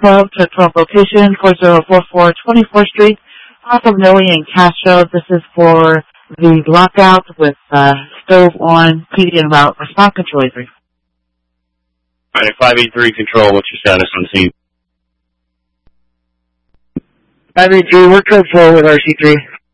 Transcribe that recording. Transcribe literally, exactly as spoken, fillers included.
twelve to twelve location, four zero four four twenty-fourth Street, off of Noe and Castro. This is for the lockout with uh, stove on, P D and route. Response control eight three. All right, five eight three control, what's your status on the scene? five eight three, we're code four with R C three.